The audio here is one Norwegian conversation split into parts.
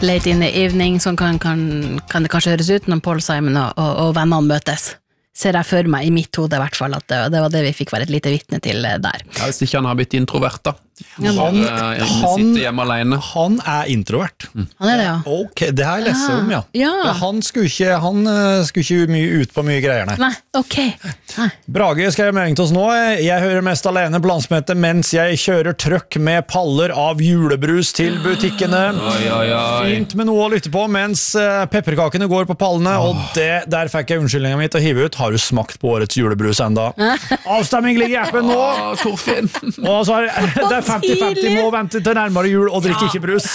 late in the evening, sånn kan det kanskje høres ut når Paul Simon og vennene møtes. Ser jeg for meg I mitt hode I hvert fall at det var det vi fikk være et lite vittne til der. Ja, hvis ikke han har blitt introvert da. Han sitter hjemme alene. Han introvert. Han det, ja. Ok, det har jeg lest om, ja. Ja. Han skulle ikke mye ut på mye greier, nei. Nei, ok. Nei. Brage skrev melding til oss nå. Jeg hører mest alene på landsmøtet mens jeg kjører trøkk med paller av julebrus til butikkene. Fint med noe å lytte på mens pepperkakene går på pallene, og der fikk jeg unnskyldningen mitt å hive ut. Har du smakt på årets julebrus enda? Avstemming ligger I appen nå. Torfinn. Og så det 50-50 må vente til nærmere jul og drikke ikke brus.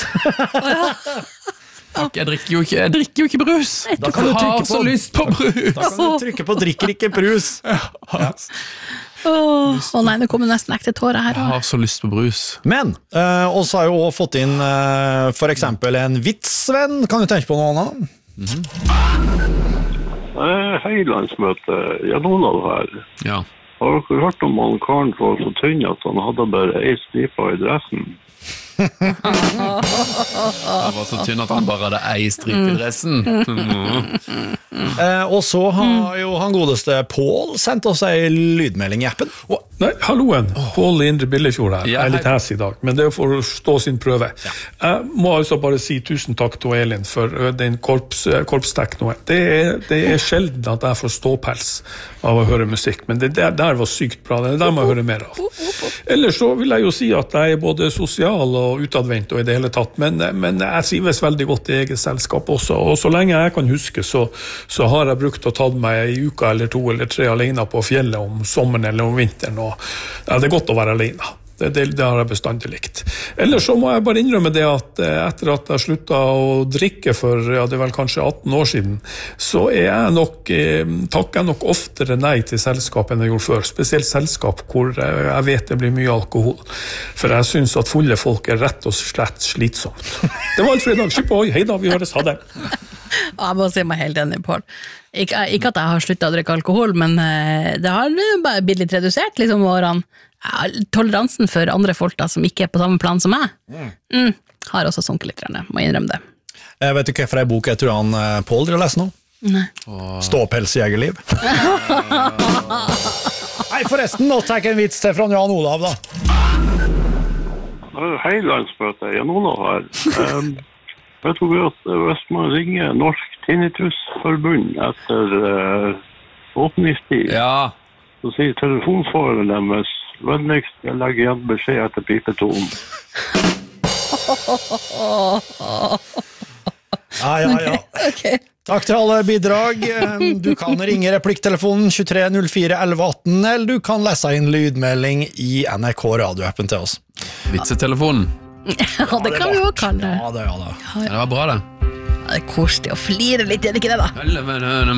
Jeg drikker jo ikke brus. Da kan du trykke på, så lyst på brus. Da kan du trykke på drikker ikke brus. Nei, det kommer nesten ekte tårer her. Jeg har så lyst på brus. Men, oss har jo også fått inn for eksempel en vitsvenn. Kan du tenke på noe annet? Hei, landsmøte. Jan Olav her. Ja. Har dere hørt om han karen var så tynn at han hadde bare en stripe I dressen? Han var så tynn at han bare hadde ei stripe I dressen. Og så har jo han godeste Paul sendt oss en lydmelding I appen. Nei, halloen, Paul I Indre Billefjord her. Jeg litt hes I dag, men det for å stå sin prøve. Jeg må altså bare si tusen takk til Elin for den korpsteknoen. Det sjelden at jeg får ståpels av å høre musikk, men det der var sykt bra, det der må jeg høre mer av. Ellers så vil jeg jo si at jeg både sosial og utadvendt og I det hele tatt, men jeg trives veldig godt I eget selskap også, og så lenge jeg kan huske så har jeg brukt å ta meg en uke eller 2 eller 3 alene på fjellet om sommeren eller om vinteren, og det er godt å være alene. Det har jeg bestandig likt. Ellers så må jeg bare innrømme det at etter at jeg sluttet å drikke for, det er vel kanskje 18 år siden, så takker jeg nok oftere nei til selskap enn jeg gjorde før, spesielt selskap hvor jeg vet det blir mye alkohol, for jeg synes at fulle folk rett og slett slitsomt. Det var alt for I dag, skipp hei da, vi høres, ha det. Jeg må si meg helt enig, Paul. Ikke at jeg har sluttet å drikke alkohol, men det har bare blitt litt redusert liksom årene. Toleransen for andre folk da, som ikke på samme plan som meg, har også sunket litt, må jeg innrømme det. Jeg vet ikke hva bok jeg tror han Paul dere leser nå. Nei. Ståpelsjegerliv. Nei, forresten, nå tar jeg en vits til fra Jan Olav da. Hei, landsmøte. Jan Olav her. Jeg tror at hvis man ringer Norsk Tinnitusforbund etter åpningstid, så sier telefonsvareren deres vennligst jeg legger igjen beskjed etter pipetonen. Ja. Okay. Takk til alle bidrag. Du kan ringe replikktelefonen 23 04 11 18, eller du kan lese inn lydmelding I NRK radioappen til oss. Vitsetelefonen. Ja, det kan vi jo kalle det. Ja, det. Det var bra det. Det koselig å flire litt, det ikke det da?